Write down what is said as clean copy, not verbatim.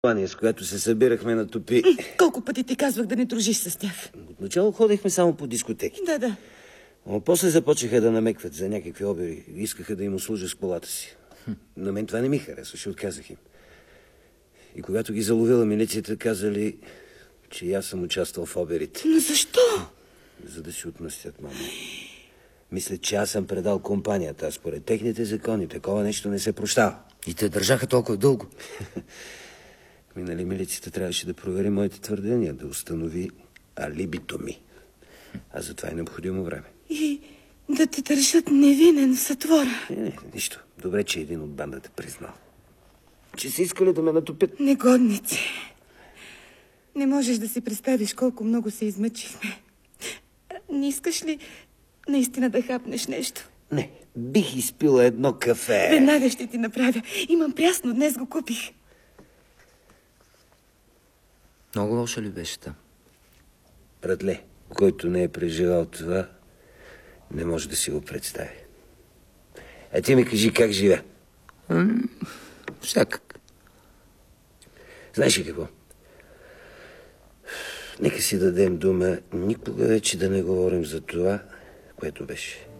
с която се събирахме на топи. Колко пъти ти казвах да не дружиш с тях? Отначало ходехме само по дискотеки. Да. Но после започнаха да намекват за някакви обири. Искаха да им услужа с колата си. На мен това не ми харесваше, отказах им. И когато ги заловила милицията, казали, че и аз съм участвал в обирите. Но защо? За да си отмъстят, мамо. Мислят, че аз съм предал компанията, а според техните закони такова нещо не се прощава. И те държаха толкова дълго? Минали милицията трябваше да провери моите твърдения, да установи алибито ми. А за това е необходимо време. И да те държат невинен в затвора. Не, нищо. Добре, че един от бандата признал. Че са искали да ме натопят. Негодници. Не можеш да си представиш колко много се измъчихме. Не искаш ли наистина да хапнеш нещо? Не, бих изпила едно кафе. Веднага ще ти направя. Имам прясно, днес го купих. Много лошо ли беше там? Братле, който не е преживял това, не може да си го представи. А ти ми кажи как живя. Всякак. Знаеш ли какво? Нека си дадем дума никога вече да не говорим за това, което беше.